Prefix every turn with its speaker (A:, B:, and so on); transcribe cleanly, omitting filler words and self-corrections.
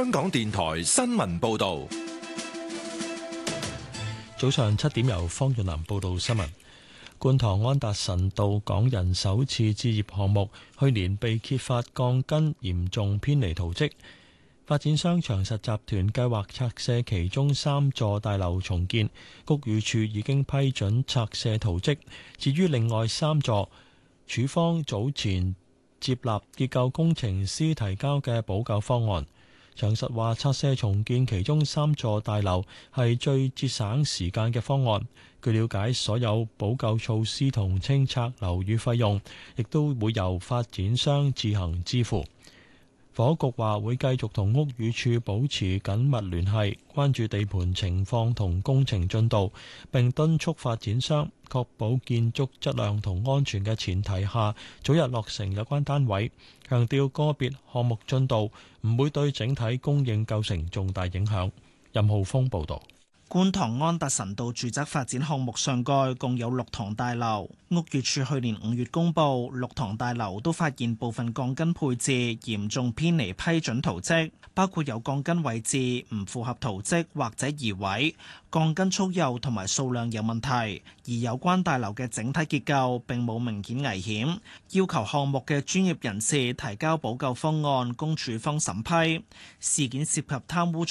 A: 香港電台新聞報道。
B: 早上7點，由方潤南報道新聞。觀塘安達臣道港人首次置業項目去年被揭發鋼筋嚴重偏離圖則，發展商長實集團計劃拆卸其中3座大樓重建，屋宇署已經批准拆卸圖則。至於另外3座，署方早前接納結構工程師提交嘅補救方案。長實話拆卸重建其中3座大樓係最節省時間嘅方案。據了解，所有補救措施同清拆樓宇費用，亦都會由發展商自行支付。房屋局話會繼續同屋宇署保持緊密聯繫，關注地盤情況同工程進度，並敦促發展商確保建築質量同安全嘅前提下，早日落成有關單位。強調個別項目進度唔會對整體供應構成重大影響。任浩峰報導。
C: 觀塘安達臣道住宅發展項目上蓋共有6幢大樓，屋宇署去年5月公布6幢大樓都發現部分鋼筋配置嚴重偏離批准圖則，包括有鋼筋位置唔符合圖則或者移位，鋼筋粗幼同埋數量有問題，而有關大樓嘅整體結構並冇明顯危險，要求項目嘅專業人士提交補救方案供署方審批。事件涉及貪污